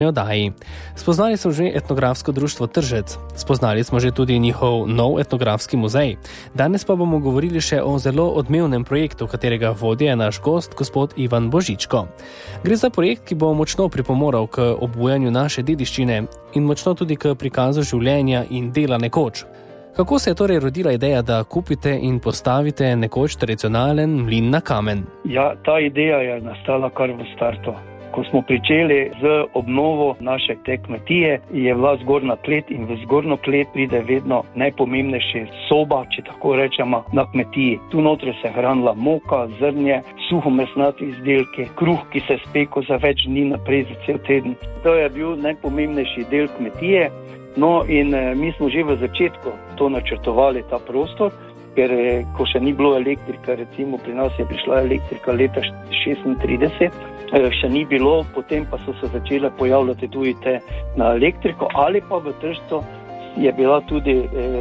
oddaji. Spoznali smo že etnografsko društvo Tržec, spoznali smo že tudi njihov nov etnografski muzej. Danes pa bomo govorili še o zelo odmevnem projektu, katerega vodja je naš gost, gospod Ivan Božičko. Gre za projekt, ki bo močno pripomoral k obujanju naše dediščine in močno tudi k prikazu življenja in dela nekoč. Kako se je torej rodila ideja, da kupite in postavite nekoč tradicionalen mlin na kamen? Ja, ta ideja je nastala kar v startu. Ko smo pričeli z obnovo naše te kmetije, je bila zgornja klet in v zgornjo klet pride vedno najpomembnejša soba, če tako rečemo, na kmetiji. Tu notri se hranila moka, zrnje, suhomesnati izdelki, kruh, ki se speko za več dni naprej, za cel teden. To je bil najpomembnejši del kmetije. No in mi smo že v začetku to načrtovali, ta prostor, ker ko še ni bilo elektrika, recimo pri nas je prišla elektrika leta 1936, še ni bilo, potem pa so se začele pojavljati tudi te na elektriko, ali pa v Tržcu je bila tudi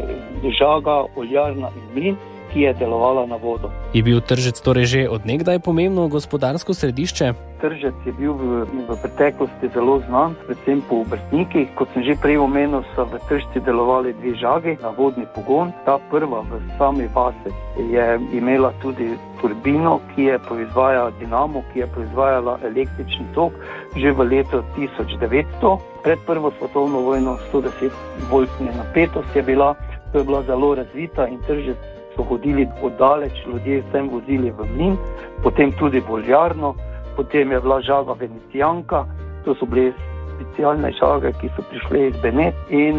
žaga, oljarna in mlin, ki je delovala na vodo. Je bil Tržec torej že od nekdaj pomembno gospodarsko središče? Tržec je bil v preteklosti zelo znan, predvsem po obrtnikih. Kot sem že prej omenil, so v Tržci delovali dve žagi na vodni pogon. Ta prva v sami vasi je imela tudi turbino, ki je proizvajala dinamo, ki je proizvajala električni tok že v letu 1900. Pred prvo svetovno vojno 110 voltne napetost je bila, to je bila zelo razvita in Tržec so hodili oddaleč, ljudje sem vozili v mlin, potem tudi v oljarno, potem je bila žaga venecijanka, to so bile specialne žage, ki so prišle iz Benet in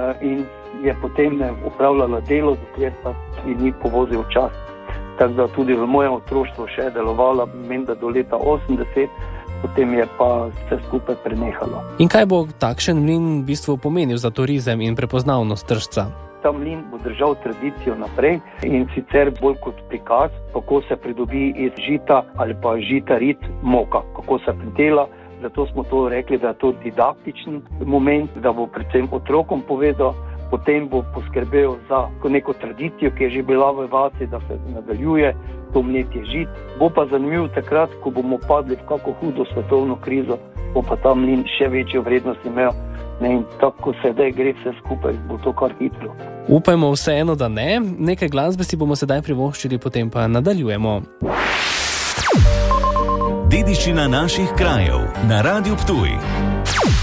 je potem upravljala delo, dokler pa ni povozil čas. Tako da tudi v mojem otroštvu še je delovala, menda do leta 80, potem je pa vse skupaj prenehalo. In kaj bo takšen mlin v bistvu pomenil za turizem in prepoznavnost Tržca? Ta mlin bo držal tradicijo naprej in sicer bolj kot prikaz, kako se pridobi iz žita ali pa žitarit moka, kako se pridela. Zato smo to rekli, da je to didaktičen moment, da bo predvsem otrokom povedal, potem bo poskrbel za neko tradicijo, ki je že bila v vasi, da se nadaljuje to mletje žit. Bo pa zanimivo takrat, ko bomo padli v kako hudo svetovno krizo, bo pa ta mlin še večjo vrednost imel. In tako sedaj gre vse skupaj, bo to kar hitro. Upajmo vseeno, da ne. Nekaj glasbe si bomo sedaj privoščili, potem pa nadaljujemo. Dediščina naših krajev na Radiu Ptuj.